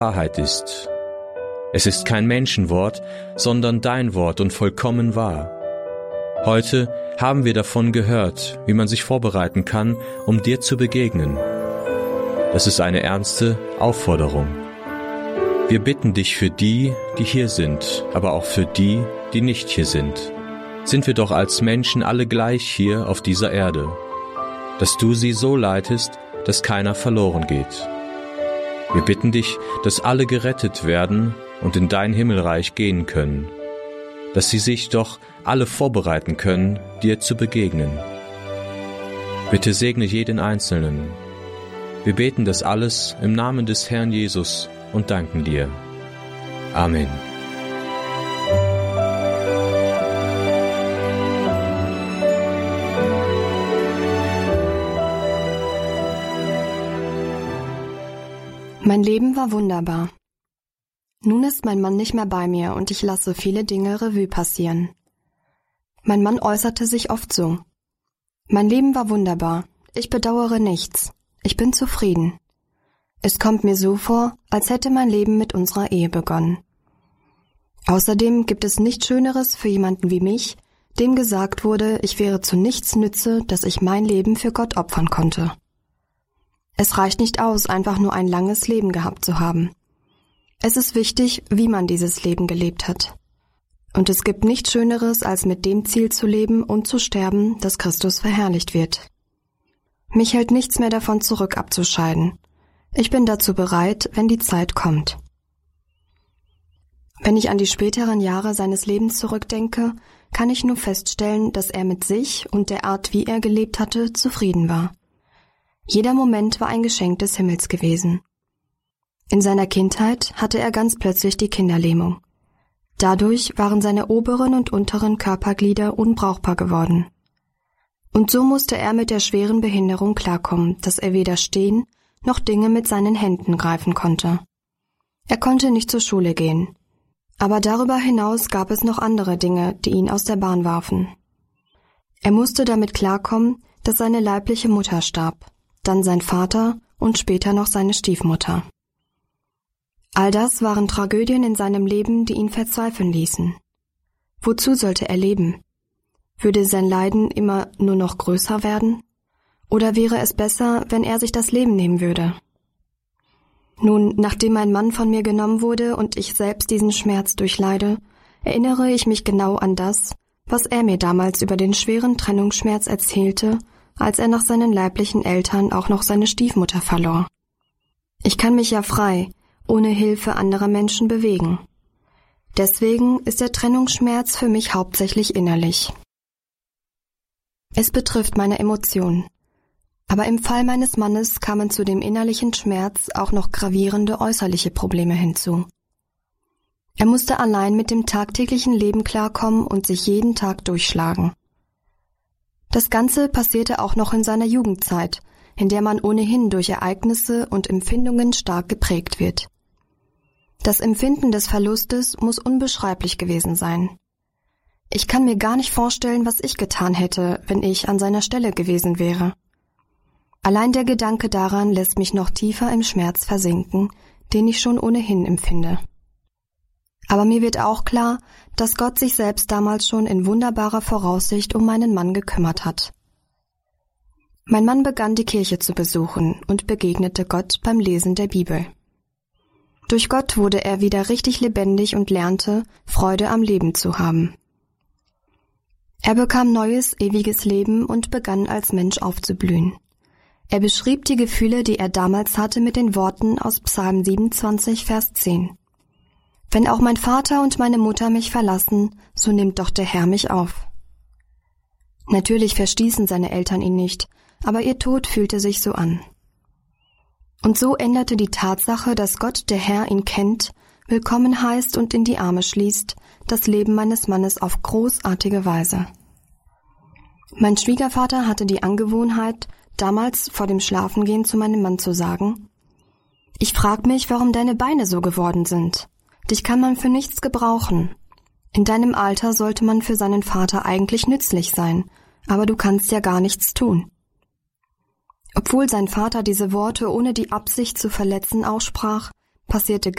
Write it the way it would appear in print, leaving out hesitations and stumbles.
Wahrheit ist. Es ist kein Menschenwort, sondern dein Wort und vollkommen wahr. Heute haben wir davon gehört, wie man sich vorbereiten kann, um dir zu begegnen. Das ist eine ernste Aufforderung. Wir bitten dich für die, die hier sind, aber auch für die, die nicht hier sind. Sind wir doch als Menschen alle gleich hier auf dieser Erde, dass du sie so leitest, dass keiner verloren geht. Wir bitten dich, dass alle gerettet werden und in dein Himmelreich gehen können, dass sie sich doch alle vorbereiten können, dir zu begegnen. Bitte segne jeden Einzelnen. Wir beten das alles im Namen des Herrn Jesus und danken dir. Amen. Mein Leben war wunderbar. Nun ist mein Mann nicht mehr bei mir und ich lasse viele Dinge Revue passieren. Mein Mann äußerte sich oft so: Mein Leben war wunderbar, ich bedauere nichts, ich bin zufrieden. Es kommt mir so vor, als hätte mein Leben mit unserer Ehe begonnen. Außerdem gibt es nichts Schöneres für jemanden wie mich, dem gesagt wurde, ich wäre zu nichts nütze, dass ich mein Leben für Gott opfern konnte. Es reicht nicht aus, einfach nur ein langes Leben gehabt zu haben. Es ist wichtig, wie man dieses Leben gelebt hat. Und es gibt nichts Schöneres, als mit dem Ziel zu leben und zu sterben, dass Christus verherrlicht wird. Mich hält nichts mehr davon zurück, abzuscheiden. Ich bin dazu bereit, wenn die Zeit kommt. Wenn ich an die späteren Jahre seines Lebens zurückdenke, kann ich nur feststellen, dass er mit sich und der Art, wie er gelebt hatte, zufrieden war. Jeder Moment war ein Geschenk des Himmels gewesen. In seiner Kindheit hatte er ganz plötzlich die Kinderlähmung. Dadurch waren seine oberen und unteren Körperglieder unbrauchbar geworden. Und so musste er mit der schweren Behinderung klarkommen, dass er weder stehen noch Dinge mit seinen Händen greifen konnte. Er konnte nicht zur Schule gehen. Aber darüber hinaus gab es noch andere Dinge, die ihn aus der Bahn warfen. Er musste damit klarkommen, dass seine leibliche Mutter starb, dann sein Vater und später noch seine Stiefmutter. All das waren Tragödien in seinem Leben, die ihn verzweifeln ließen. Wozu sollte er leben? Würde sein Leiden immer nur noch größer werden? Oder wäre es besser, wenn er sich das Leben nehmen würde? Nun, nachdem mein Mann von mir genommen wurde und ich selbst diesen Schmerz durchleide, erinnere ich mich genau an das, was er mir damals über den schweren Trennungsschmerz erzählte, als er nach seinen leiblichen Eltern auch noch seine Stiefmutter verlor. Ich kann mich ja frei, ohne Hilfe anderer Menschen bewegen. Deswegen ist der Trennungsschmerz für mich hauptsächlich innerlich. Es betrifft meine Emotionen. Aber im Fall meines Mannes kamen zu dem innerlichen Schmerz auch noch gravierende äußerliche Probleme hinzu. Er musste allein mit dem tagtäglichen Leben klarkommen und sich jeden Tag durchschlagen. Das Ganze passierte auch noch in seiner Jugendzeit, in der man ohnehin durch Ereignisse und Empfindungen stark geprägt wird. Das Empfinden des Verlustes muss unbeschreiblich gewesen sein. Ich kann mir gar nicht vorstellen, was ich getan hätte, wenn ich an seiner Stelle gewesen wäre. Allein der Gedanke daran lässt mich noch tiefer im Schmerz versinken, den ich schon ohnehin empfinde. Aber mir wird auch klar, dass Gott sich selbst damals schon in wunderbarer Voraussicht um meinen Mann gekümmert hat. Mein Mann begann die Kirche zu besuchen und begegnete Gott beim Lesen der Bibel. Durch Gott wurde er wieder richtig lebendig und lernte, Freude am Leben zu haben. Er bekam neues, ewiges Leben und begann als Mensch aufzublühen. Er beschrieb die Gefühle, die er damals hatte, mit den Worten aus Psalm 27, Vers 10. Wenn auch mein Vater und meine Mutter mich verlassen, so nimmt doch der Herr mich auf. Natürlich verstießen seine Eltern ihn nicht, aber ihr Tod fühlte sich so an. Und so änderte die Tatsache, dass Gott, der Herr, ihn kennt, willkommen heißt und in die Arme schließt, das Leben meines Mannes auf großartige Weise. Mein Schwiegervater hatte die Angewohnheit, damals vor dem Schlafengehen zu meinem Mann zu sagen: Ich frag mich, warum deine Beine so geworden sind. Dich kann man für nichts gebrauchen. In deinem Alter sollte man für seinen Vater eigentlich nützlich sein, aber du kannst ja gar nichts tun. Obwohl sein Vater diese Worte ohne die Absicht zu verletzen aussprach, passierte